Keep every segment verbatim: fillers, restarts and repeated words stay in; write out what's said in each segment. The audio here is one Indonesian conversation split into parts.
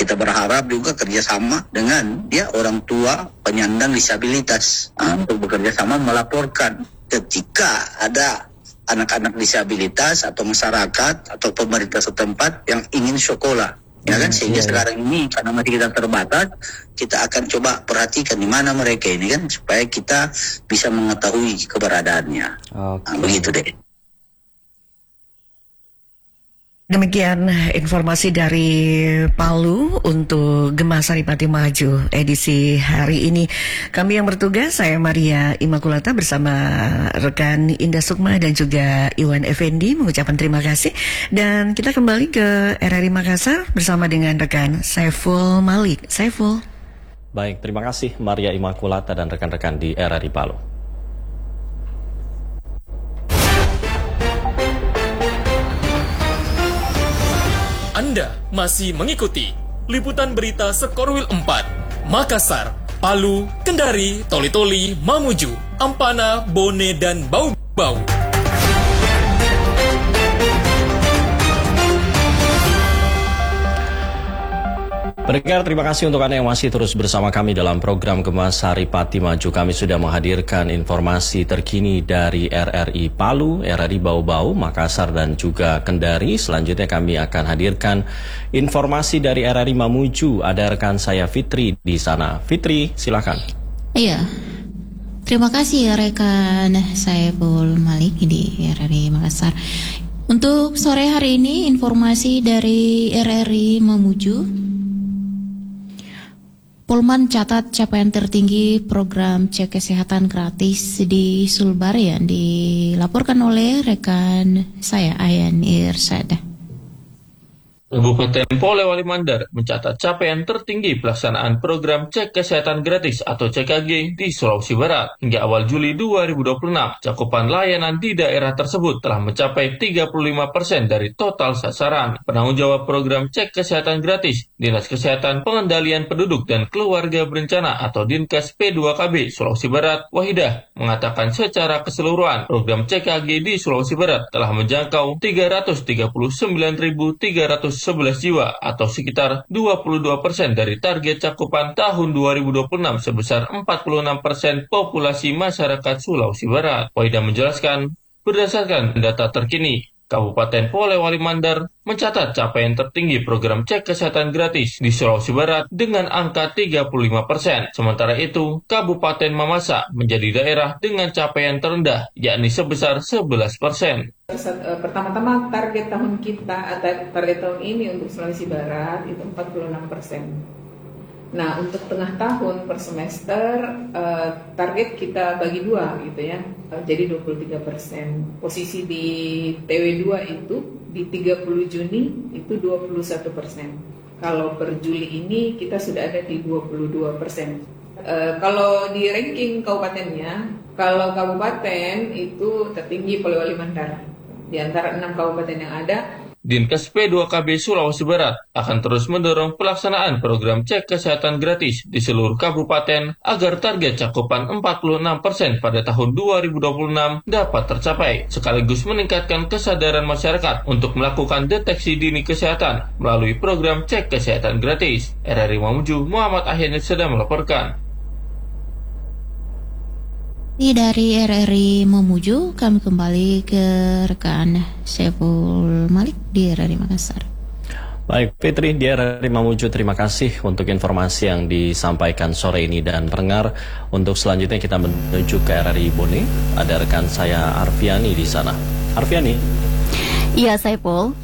kita berharap juga kerjasama dengan ya orang tua penyandang disabilitas uh, untuk bekerja sama melaporkan ketika ada anak-anak disabilitas atau masyarakat atau pemerintah setempat yang ingin sekolah. Ya kan, sehingga yeah, sekarang ini karena masih kita terbatas, kita akan coba perhatikan di mana mereka ini kan, supaya kita bisa mengetahui keberadaannya. Okay. Nah, begitu deh. Demikian informasi dari Palu untuk Gema Saripati Maju edisi hari ini. Kami yang bertugas, saya Maria Immaculata bersama rekan Indah Sukma dan juga Iwan Effendi mengucapkan terima kasih. Dan kita kembali ke R R I Makassar bersama dengan rekan Saiful Malik. Saiful. Baik, terima kasih Maria Immaculata dan rekan-rekan di R R I Palu. Anda masih mengikuti liputan berita Skorwil empat, Makassar, Palu, Kendari, Toli-Toli, Mamuju, Ampana, Bone, dan Bau-Bau. Pendengar, terima kasih untuk Anda yang masih terus bersama kami dalam program Gema Saripati Maju. Kami sudah menghadirkan informasi terkini dari R R I Palu, R R I Bau-Bau, Makassar, dan juga Kendari. Selanjutnya kami akan hadirkan informasi dari R R I Mamuju. Ada rekan saya Fitri di sana. Fitri, silakan. Iya, terima kasih rekan saya Saiful Malik di R R I Makassar. Untuk sore hari ini informasi dari R R I Mamuju. Polman catat capaian tertinggi program cek kesehatan gratis di Sulbar yang dilaporkan oleh rekan saya Ayan Irsada. Kabupaten Polewali Mandar mencatat capaian tertinggi pelaksanaan program cek kesehatan gratis atau C K G di Sulawesi Barat. Hingga awal Juli dua ribu dua puluh enam, cakupan layanan di daerah tersebut telah mencapai tiga puluh lima persen dari total sasaran. Penanggung jawab program cek kesehatan gratis, Dinas Kesehatan Pengendalian Penduduk dan Keluarga Berencana atau Dinkes P dua K B Sulawesi Barat, Wahidah, mengatakan secara keseluruhan program C K G di Sulawesi Barat telah menjangkau tiga ratus tiga puluh sembilan ribu tiga ratus sebelas jiwa atau sekitar dua puluh dua persen dari target cakupan tahun dua ribu dua puluh enam sebesar empat puluh enam persen populasi masyarakat Sulawesi Barat. Wahidah menjelaskan, berdasarkan data terkini, Kabupaten Polewali Mandar mencatat capaian tertinggi program cek kesehatan gratis di Sulawesi Barat dengan angka tiga puluh lima persen. Sementara itu, Kabupaten Mamasa menjadi daerah dengan capaian terendah, yakni sebesar sebelas persen. Pertama-tama target tahun kita, atau target tahun ini untuk Sulawesi Barat itu empat puluh enam persen. Nah, untuk tengah tahun per semester uh, target kita bagi dua gitu ya, uh, jadi dua puluh tiga persen. Posisi di T W dua itu di tiga puluh Juni itu dua puluh satu persen. Kalau per Juli ini kita sudah ada di dua puluh dua persen. Uh, kalau di ranking kabupatennya, kalau kabupaten itu tertinggi Polewali Mandar. Di antara enam kabupaten yang ada, Dinkes P dua K B Sulawesi Barat akan terus mendorong pelaksanaan program cek kesehatan gratis di seluruh kabupaten agar target cakupan empat puluh enam persen pada tahun dua ribu dua puluh enam dapat tercapai, sekaligus meningkatkan kesadaran masyarakat untuk melakukan deteksi dini kesehatan melalui program cek kesehatan gratis. R R I Mamuju, Muhammad Ahyanit sedang melaporkan. Ini dari R R I Mamuju, kami kembali ke rekan Saiful Malik di R R I Makassar. Baik, Fitri di R R I Mamuju, terima kasih untuk informasi yang disampaikan sore ini. Dan pendengar, untuk selanjutnya kita menuju ke R R I Bone. Ada rekan saya Arfiani di sana. Arfiani. Iya, Saiful.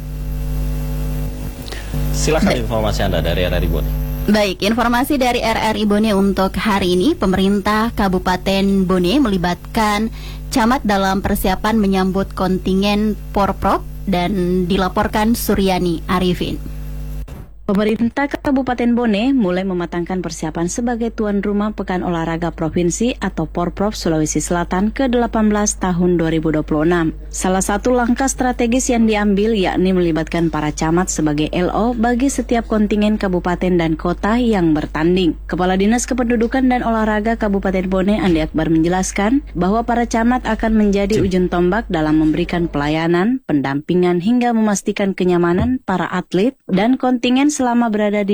Silakan informasi Anda dari R R I Bone. Baik, informasi dari R R I Bone untuk hari ini, pemerintah Kabupaten Bone melibatkan camat dalam persiapan menyambut kontingen Porprov dan dilaporkan Suryani Arifin. Pemerintah Kabupaten Bone mulai mematangkan persiapan sebagai tuan rumah Pekan Olahraga Provinsi atau Porprov Sulawesi Selatan ke delapan belas tahun dua ribu dua puluh enam. Salah satu langkah strategis yang diambil yakni melibatkan para camat sebagai L O bagi setiap kontingen kabupaten dan kota yang bertanding. Kepala Dinas Kependudukan dan Olahraga Kabupaten Bone Andi Akbar menjelaskan bahwa para camat akan menjadi ujung tombak dalam memberikan pelayanan, pendampingan hingga memastikan kenyamanan para atlet dan kontingen selama berada di